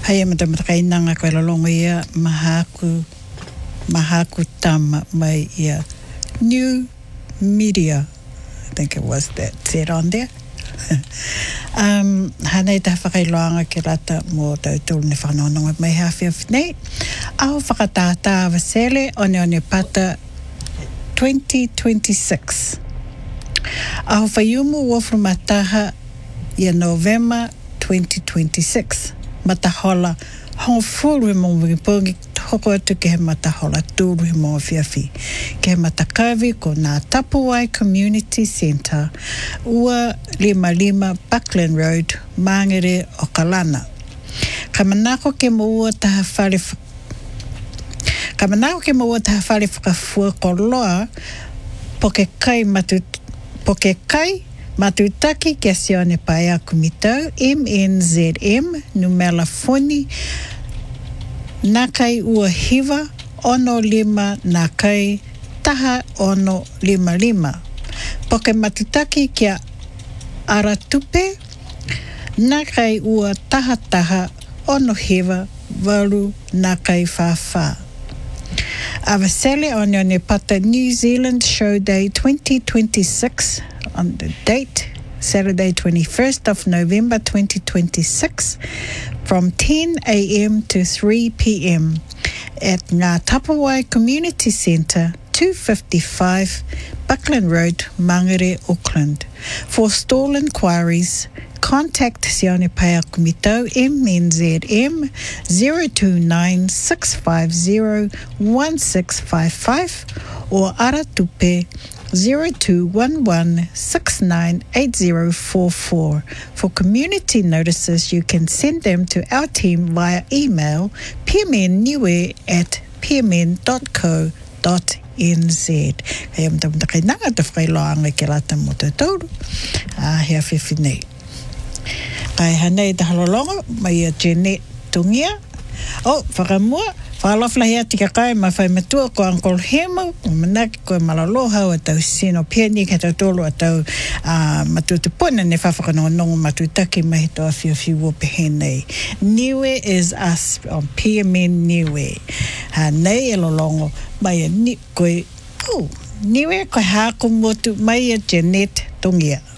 Hai matakainanga koe lalongo ia mahaku tama mai ia new media. I think it was that said on there. Hanei ta whakailoanga ki rata mō tautulu ne whanononga mai hawhia nei. Aho whakatata wasele one pata 2026. Aho whaiumu wofru mataha ia November 2026. Matahola hong furu mo wipongi hoko atu ke he matahola tūru he mo whiawhi. Ke he matakawi ko nā Tapuwai Community Centre, ua 55 Buckland Road, Mangere o Kalana. Kamanako ke mo ua taha whare whakafua koloa poke kai matutaki kia sione pai a kumitau MNZM numela foni nakai ua hiva ono lima nakai taha ono lima lima. Poke matutaki kia aratupe nakai ua taha ono hiva walu nakai whawha. Avasele on pata New Zealand Show Day 2026 on the date, Saturday 21st of November 2026 from 10 a.m. to 3 p.m. at Ngā Tapuwai Community Centre, 255 Buckland Road, Mangere, Auckland. For stall inquiries, contact Sione Paya Kumitau MNZM 029 650 1655 or Aratupe 0211 698044. For community notices, you can send them to our team via email pmnniue@pmn.co.nz. Kaya mtakai te whailoanga ki rata mo te tauru. Hea whiwhi nei. Kai hanei te halolonga, mai a Jeanette Tungia. Whakamua, whalawhla hea tika kai, mai whai matua ko Uncle Hemo, o manaki koe malaloha o tau sino piani, ka tau tolo a tau matua te puna, ne whawhakanonongo matutaki mai toa whiwhiwo pehe nei. Niue is us on PMN Niue. Hanei e lolongo, mai a ni koe, niue koe hako motu, mai a Jeanette Tungia.